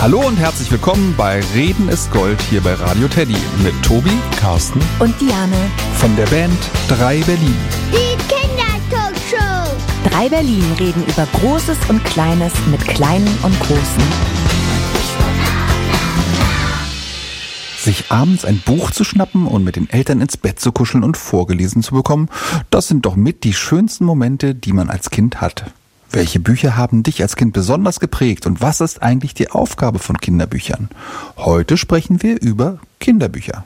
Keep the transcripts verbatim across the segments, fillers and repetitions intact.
Hallo und herzlich willkommen bei Reden ist Gold hier bei Radio Teddy mit Tobi, Carsten und Diane von der Band drei Berlin. Die Kindertalkshow. drei Berlin reden über Großes und Kleines mit Kleinen und Großen. Sich abends ein Buch zu schnappen und mit den Eltern ins Bett zu kuscheln und vorgelesen zu bekommen, das sind doch mit die schönsten Momente, die man als Kind hat. Welche Bücher haben dich als Kind besonders geprägt und was ist eigentlich die Aufgabe von Kinderbüchern? Heute sprechen wir über Kinderbücher.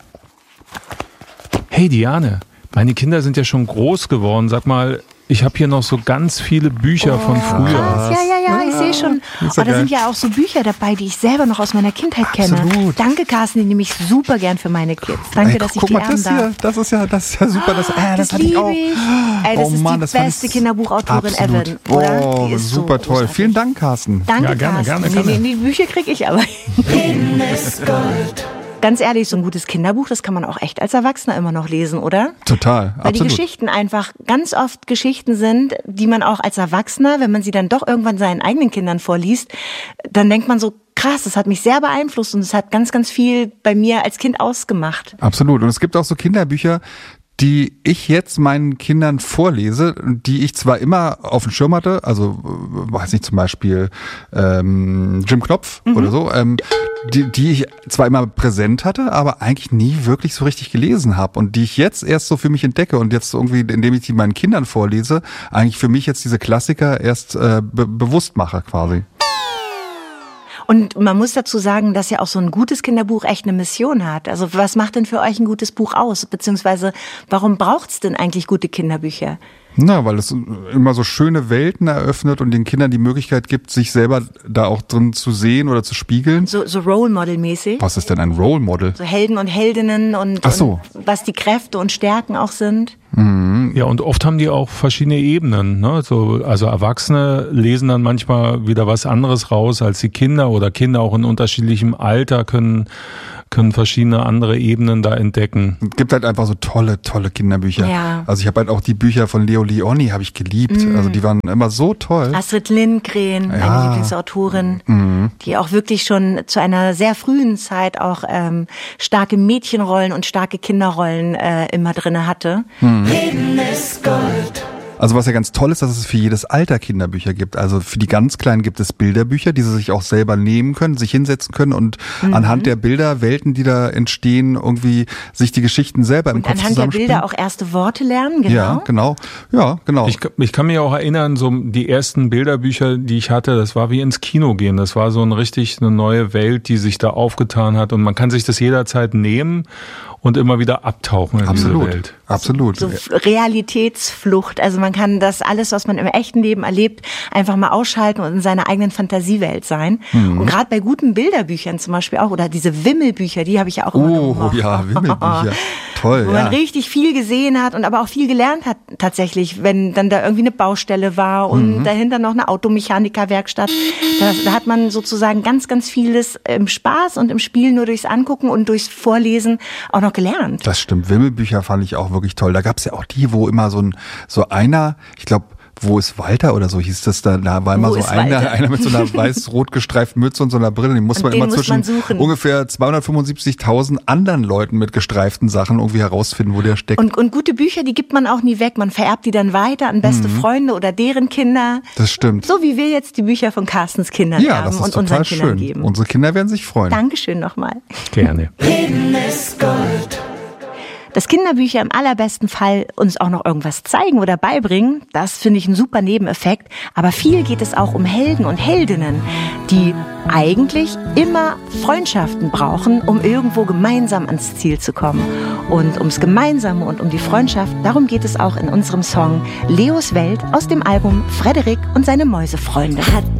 Hey Diane, meine Kinder sind ja schon groß geworden. Sag mal, ich habe hier noch so ganz viele Bücher oh, von früher. Krass. Ja, ja, ja, ich sehe schon. Oh, da sind ja auch so Bücher dabei, die ich selber noch aus meiner Kindheit kenne. Absolut. Danke, Carsten, die nehme ich super gern für meine Kids. Danke, Ey, dass ich guck die mal, erben das darf. Hier, das ist ja, das ist ja super. Das, äh, das, das hatte ich liebe auch. ich. Ey, das oh, ist Mann, die das beste Kinderbuchautorin ever, oder? Oh, Die ist super so toll. großartig. Vielen Dank, Carsten. Danke, Ja, gerne, Carsten. gerne, gerne. Nee, nee, die Bücher kriege ich aber. Reden ist Gold. Ganz ehrlich, so ein gutes Kinderbuch, das kann man auch echt als Erwachsener immer noch lesen, oder? Total, Weil absolut. die Geschichten einfach ganz oft Geschichten sind, die man auch als Erwachsener, wenn man sie dann doch irgendwann seinen eigenen Kindern vorliest, dann denkt man so, krass, das hat mich sehr beeinflusst und es hat ganz, ganz viel bei mir als Kind ausgemacht. Absolut. Und es gibt auch so Kinderbücher, die ich jetzt meinen Kindern vorlese, die ich zwar immer auf dem Schirm hatte, also weiß nicht, zum Beispiel ähm, Jim Knopf mhm. oder so, ähm, die, die ich zwar immer präsent hatte, aber eigentlich nie wirklich so richtig gelesen habe und die ich jetzt erst so für mich entdecke und jetzt irgendwie, indem ich die meinen Kindern vorlese, eigentlich für mich jetzt diese Klassiker erst äh, be- bewusst mache quasi. Und man muss dazu sagen, dass ja auch so ein gutes Kinderbuch echt eine Mission hat. Also was macht denn für euch ein gutes Buch aus? Beziehungsweise warum braucht's denn eigentlich gute Kinderbücher? Na, weil es immer so schöne Welten eröffnet und den Kindern die Möglichkeit gibt, sich selber da auch drin zu sehen oder zu spiegeln. So, so Role Model-mäßig. Was ist denn ein Role Model? So Helden und Heldinnen und, Ach so. und was die Kräfte und Stärken auch sind. Mhm. Ja, und oft haben die auch verschiedene Ebenen. Ne? So, also Erwachsene lesen dann manchmal wieder was anderes raus als die Kinder oder Kinder auch in unterschiedlichem Alter können können verschiedene andere Ebenen da entdecken. Es gibt halt einfach so tolle, tolle Kinderbücher. Ja. Also ich habe halt auch die Bücher von Leo Lionni, habe ich geliebt. Mm. Also die waren immer so toll. Astrid Lindgren, Ja. meine Lieblingsautorin, mm. die auch wirklich schon zu einer sehr frühen Zeit auch ähm, starke Mädchenrollen und starke Kinderrollen äh, immer drinne hatte. Mm. Reden ist Gold. Also was ja ganz toll ist, dass es für jedes Alter Kinderbücher gibt. Also für die ganz Kleinen gibt es Bilderbücher, die sie sich auch selber nehmen können, sich hinsetzen können und mhm. anhand der Bilder, Welten, die da entstehen, irgendwie sich die Geschichten selber im und Kopf anhand der zusammenspielen. Bilder auch erste Worte lernen, genau. Ja, genau. Ja, genau. Ich, ich kann mich auch erinnern, so die ersten Bilderbücher, die ich hatte, das war wie ins Kino gehen. Das war so ein richtig eine neue Welt, die sich da aufgetan hat und man kann sich das jederzeit nehmen und immer wieder abtauchen in Absolut. diese Welt. Absolut. So Realitätsflucht. Also man kann das alles, was man im echten Leben erlebt, einfach mal ausschalten und in seiner eigenen Fantasiewelt sein. Mhm. Und gerade bei guten Bilderbüchern zum Beispiel auch, oder diese Wimmelbücher, die habe ich ja auch immer Oh, gemacht. ja, Wimmelbücher. Toll, Wo ja. man richtig viel gesehen hat und aber auch viel gelernt hat tatsächlich, wenn dann da irgendwie eine Baustelle war und mhm. dahinter noch eine Automechanikerwerkstatt. Da, da hat man sozusagen ganz, ganz vieles im Spaß und im Spiel nur durchs Angucken und durchs Vorlesen auch noch gelernt. Das stimmt. Wimmelbücher fand ich auch wirklich toll. Da gab es ja auch die, wo immer so ein so einer, ich glaube, wo ist Walter oder so hieß das da, da war immer Wo so ist einer, Walter? einer mit so einer weiß-rot gestreiften Mütze und so einer Brille, den muss Und man den immer muss zwischen man suchen. ungefähr zweihundertfünfundsiebzigtausend anderen Leuten mit gestreiften Sachen irgendwie herausfinden, wo der steckt. Und, und gute Bücher, die gibt man auch nie weg. Man vererbt die dann weiter an beste Mhm. Freunde oder deren Kinder. Das stimmt. So wie wir jetzt die Bücher von Carstens Kindern Ja, erben das ist und unseren total Kindern schön. geben. Unsere Kinder werden sich freuen. Dankeschön nochmal. Gerne. Reden ist Gold. Dass Kinderbücher im allerbesten Fall uns auch noch irgendwas zeigen oder beibringen, das finde ich ein super Nebeneffekt. Aber viel geht es auch um Helden und Heldinnen, die eigentlich immer Freundschaften brauchen, um irgendwo gemeinsam ans Ziel zu kommen. Und ums Gemeinsame und um die Freundschaft, darum geht es auch in unserem Song Leos Welt aus dem Album Frederik und seine Mäusefreunde. Hat